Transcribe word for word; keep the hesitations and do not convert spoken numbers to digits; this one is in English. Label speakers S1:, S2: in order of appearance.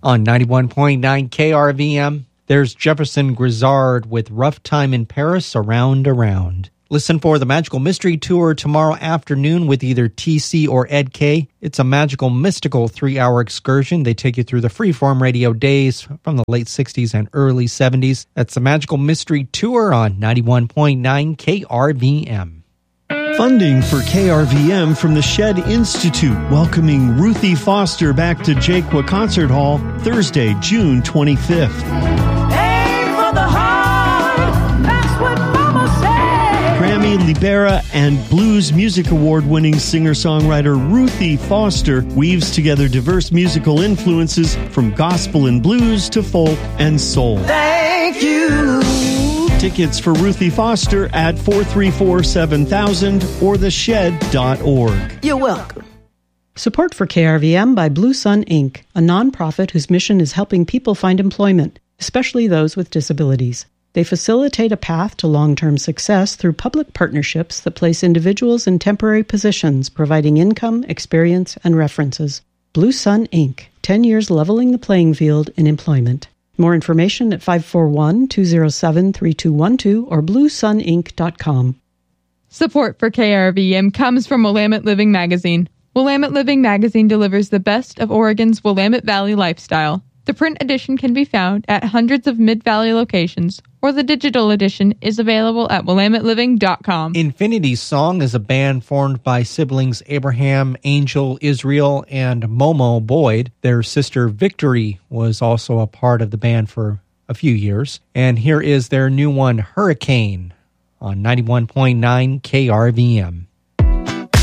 S1: On ninety-one point nine K R V M, there's Jefferson Grizzard with Rough Time in Paris, Around Around. Listen for the Magical Mystery Tour tomorrow afternoon with either T C or Ed K. It's a magical, mystical three-hour excursion. They take you through the freeform radio days from the late sixties and early seventies. That's the Magical Mystery Tour on ninety-one point nine K R V M.
S2: Funding for K R V M from the Shed Institute, welcoming Ruthie Foster back to Jaquaa Concert Hall Thursday, June twenty-fifth.
S3: Aim for the heart, that's what Mama said.
S2: Grammy, Libera, and Blues Music Award-winning singer-songwriter Ruthie Foster weaves together diverse musical influences from gospel and blues to folk and soul.
S3: Thank you.
S2: Tickets for Ruthie Foster at four three four, seven thousand or the shed dot org.
S3: You're welcome.
S4: Support for K R V M by Blue Sun Incorporated, a nonprofit whose mission is helping people find employment, especially those with disabilities. They facilitate a path to long-term success through public partnerships that place individuals in temporary positions, providing income, experience, and references. Blue Sun Incorporated, ten years leveling the playing field in employment. More information at five four one, two zero seven, three two one two or blue sun inc dot com.
S5: Support for K R V M comes from Willamette Living Magazine. Willamette Living Magazine delivers the best of Oregon's Willamette Valley lifestyle. The print edition can be found at hundreds of Mid-Valley locations, or the digital edition is available at willamette living dot com.
S1: Infinity Song is a band formed by siblings Abraham, Angel, Israel, and Momo Boyd. Their sister Victory was also a part of the band for a few years. And here is their new one, Hurricane, on ninety-one point nine K R V M.